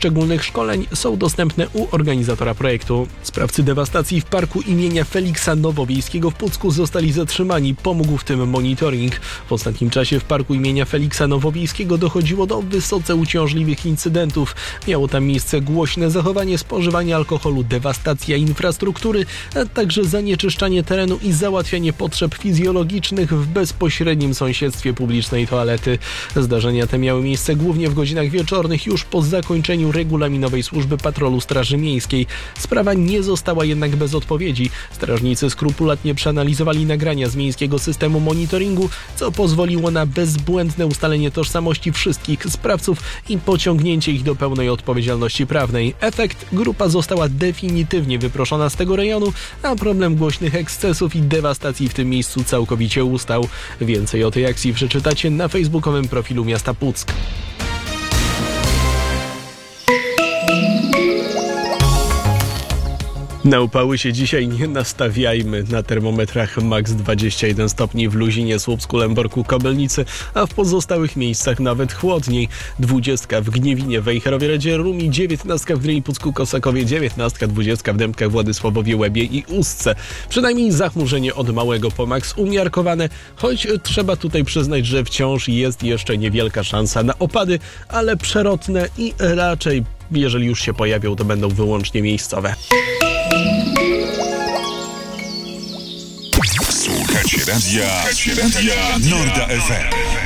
poszczególnych szkoleń są dostępne u organizatora projektu. Sprawcy dewastacji w parku imienia Feliksa Nowowiejskiego w Pucku zostali zatrzymani. Pomógł w tym monitoring. W ostatnim czasie w parku imienia Feliksa Nowowiejskiego dochodziło do wysoce uciążliwych incydentów. Miało tam miejsce głośne zachowanie, spożywanie alkoholu, dewastacja infrastruktury, a także zanieczyszczanie terenu i załatwianie potrzeb fizjologicznych w bezpośrednim sąsiedztwie publicznej toalety. Zdarzenia te miały miejsce głównie w godzinach wieczornych już po zakończeniu regulaminowej służby patrolu Straży Miejskiej. Sprawa nie została jednak bez odpowiedzi. Strażnicy skrupulatnie przeanalizowali nagrania z miejskiego systemu monitoringu, co pozwoliło na bezbłędne ustalenie tożsamości wszystkich sprawców i pociągnięcie ich do pełnej odpowiedzialności prawnej. Efekt: grupa została definitywnie wyproszona z tego rejonu, a problem głośnych ekscesów i dewastacji w tym miejscu całkowicie ustał. Więcej o tej akcji przeczytacie na facebookowym profilu miasta Puck. Na upały się dzisiaj nie nastawiajmy. Na termometrach max 21 stopni w Luzinie, Słupsku, Lęborku, Kobylnicy, a w pozostałych miejscach nawet chłodniej. 20 w Gniewinie, Wejherowie-Radzie, Rumi, 19 w Gdyni, Pucku, Kosakowie, 19, 20 w Dębkach, Władysławowie, Łebie i Ustce. Przynajmniej zachmurzenie od małego po max umiarkowane, choć trzeba tutaj przyznać, że wciąż jest jeszcze niewielka szansa na opady, ale przelotne i raczej, jeżeli już się pojawią, to będą wyłącznie miejscowe. Słuchacie radia Norda FM.